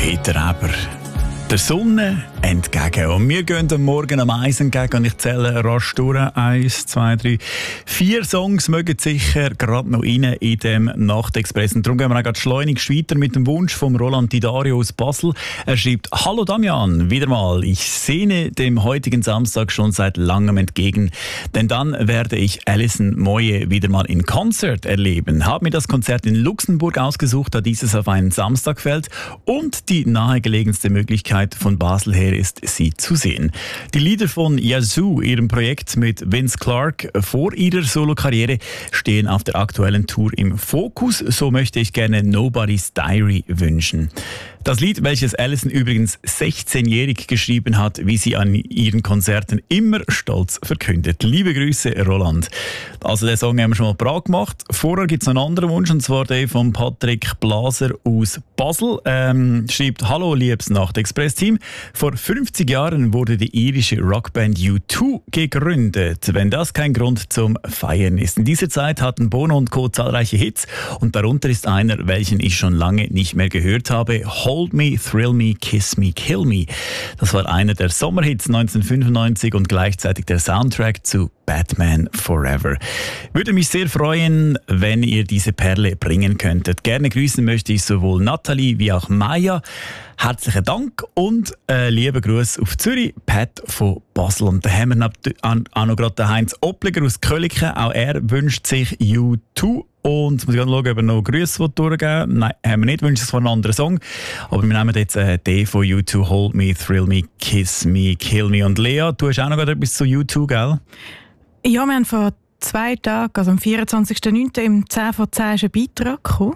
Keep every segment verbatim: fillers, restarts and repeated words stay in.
Peter Eber. Der Sonne entgegen. Und wir gehen am Morgen am Eis entgegen und ich zähle rasch durch. Eins, zwei, drei, vier Songs mögen sicher gerade noch rein in dem Nachtexpress. Und darum gehen wir auch gerade schleunigst weiter mit dem Wunsch von Roland Didario aus Basel. Er schreibt: Hallo Damian, wieder mal. Ich sehne dem heutigen Samstag schon seit langem entgegen, denn dann werde ich Alison Moye wieder mal in Konzert erleben. Habe mir das Konzert in Luxemburg ausgesucht, da dieses auf einen Samstag fällt und die nahegelegenste Möglichkeit von Basel her ist, sie zu sehen. Die Lieder von Yazoo, ihrem Projekt mit Vince Clarke vor ihrer Solokarriere, stehen auf der aktuellen Tour im Fokus. So möchte ich gerne Nobody's Diary wünschen. Das Lied, welches Alison übrigens sechzehnjährig geschrieben hat, wie sie an ihren Konzerten immer stolz verkündet. Liebe Grüße, Roland. Also den Song haben wir schon mal parat gemacht. Vorher gibt es noch einen anderen Wunsch, und zwar den von Patrick Blaser aus Basel. Ähm, schreibt: Hallo, liebes Nacht-Express-Team. Vor fünfzig Jahren wurde die irische Rockband U zwei gegründet. Wenn das kein Grund zum Feiern ist. In dieser Zeit hatten Bono und Co. zahlreiche Hits, und darunter ist einer, welchen ich schon lange nicht mehr gehört habe: Hold Me, Thrill Me, Kiss Me, Kill Me. Das war einer der Sommerhits neunzehnhundertfünfundneunzig und gleichzeitig der Soundtrack zu Batman Forever. Würde mich sehr freuen, wenn ihr diese Perle bringen könntet. Gerne grüßen möchte ich sowohl Nathalie wie auch Maya. Herzlichen Dank und äh, lieben Gruß auf Zürich, Pat von Basel. Und da haben wir auch noch gerade den Heinz Opliger aus Köliken. Auch er wünscht sich U zwei. Und jetzt muss ich schauen, ob er noch Grüße durchgeben will. Nein, haben wir nicht. Wünschen sich einen anderen Song. Aber wir nehmen jetzt äh, den von U zwei, Hold Me, Thrill Me, Kiss Me, Kill Me. Und Lea, du hast auch noch etwas zu U zwei, gell? Ja, wir haben vor zwei Tagen, also am vierundzwanzigsten neunten im zehn vor zehn ist ein Beitrag gekommen.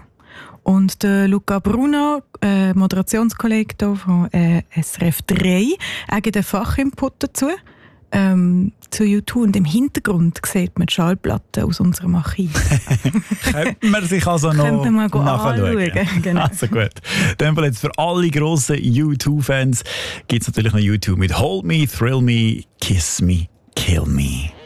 Und der Luca Bruno, äh, Moderationskollege hier von äh, S R F drei, hat einen Fachinput dazu, ähm, zu U zwei. Und im Hintergrund sieht man die Schallplatte aus unserem Archiv. Könnte man sich also noch Könnte man nachschauen. Genau. Also gut. Dann jetzt für alle grossen U zwei Fans gibt es natürlich noch U zwei mit Hold Me, Thrill Me, Kiss Me, Kill Me.